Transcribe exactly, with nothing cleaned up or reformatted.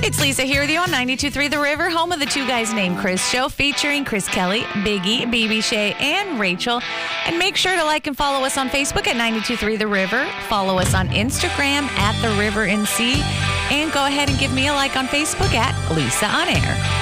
It's Lisa here with you on ninety-two point three The River, home of the Two Guys Named Chris show, featuring Chris Kelly, Biggie, B B Shay, and Rachel. And make sure to like and follow us on Facebook at ninety-two point three The River. Follow us on Instagram at The River N C. And go ahead and give me a like on Facebook at Lisa On Air.